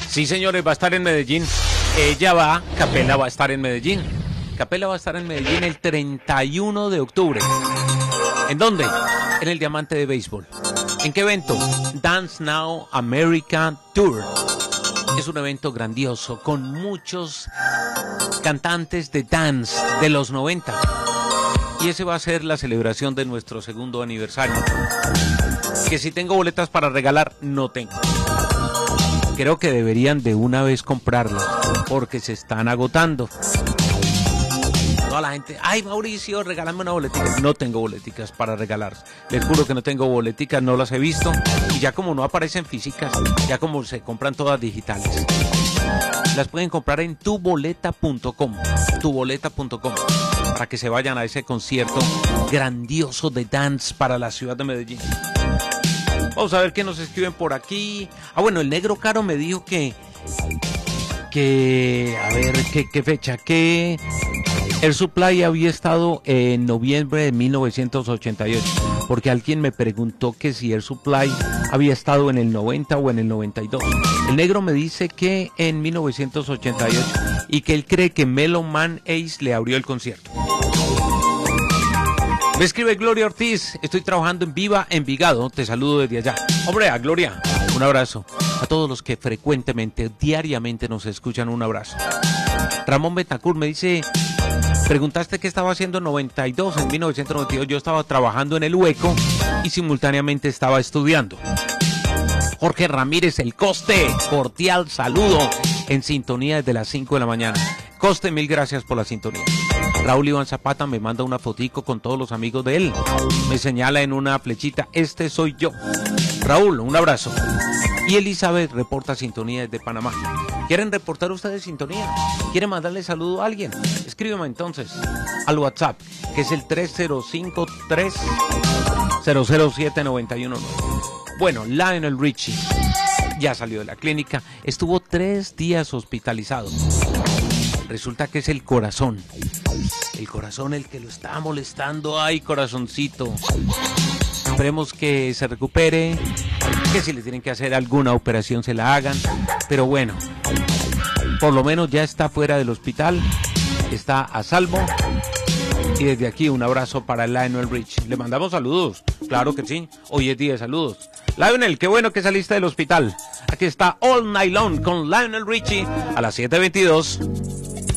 Sí, señores, va a estar en Medellín. Capela va a estar en Medellín. Capela va a estar en Medellín el 31 de octubre. ¿En dónde? En el Diamante de Béisbol. ¿En qué evento? Dance Now America Tour. Es un evento grandioso con muchos cantantes de dance de los 90. Y ese va a ser la celebración de nuestro segundo aniversario. Que si tengo boletas para regalar, no tengo. Creo que deberían de una vez comprarlas porque se están agotando. Toda la gente, ay Mauricio, regálame una boletica. No tengo boleticas para regalar. Les juro que no tengo boleticas, no las he visto. Y ya como no aparecen físicas, ya como se compran todas digitales. Las pueden comprar en tuboleta.com. Tuboleta.com. Para que se vayan a ese concierto grandioso de dance para la ciudad de Medellín. Vamos a ver qué nos escriben por aquí. Ah, bueno, el Negro Caro me dijo que a ver, qué fecha, que Air Supply había estado en noviembre de 1988, porque alguien me preguntó que si Air Supply había estado en el 90 o en el 92. El Negro me dice que en 1988 y que él cree que Melon Man Ace le abrió el concierto. Me escribe Gloria Ortiz, estoy trabajando en Viva Envigado, te saludo desde allá. Hombre, a Gloria, un abrazo. A todos los que frecuentemente, diariamente nos escuchan, un abrazo. Ramón Betancourt me dice, preguntaste qué estaba haciendo en 92, en 1992 yo estaba trabajando en El Hueco y simultáneamente estaba estudiando. Jorge Ramírez, El Coste, cordial saludo, en sintonía desde las 5 de la mañana. Coste, mil gracias por la sintonía. Raúl Iván Zapata me manda una fotico con todos los amigos de él. Me señala en una flechita, este soy yo. Raúl, un abrazo. Y Elizabeth reporta sintonía desde Panamá. ¿Quieren reportar ustedes sintonía? ¿Quieren mandarle saludo a alguien? Escríbeme entonces al WhatsApp, que es el 305-3007-919. Bueno, Lionel Richie ya salió de la clínica. Estuvo 3 días hospitalizado. Resulta que es el corazón. El corazón el que lo está molestando. Ay, corazoncito. Esperemos que se recupere. Que si le tienen que hacer alguna operación se la hagan. Pero bueno, por lo menos ya está fuera del hospital. Está a salvo. Y desde aquí un abrazo para Lionel Richie. Le mandamos saludos. Claro que sí. Hoy es día de saludos. Lionel, qué bueno que saliste del hospital. Aquí está All Night Long con Lionel Richie a las 7:22.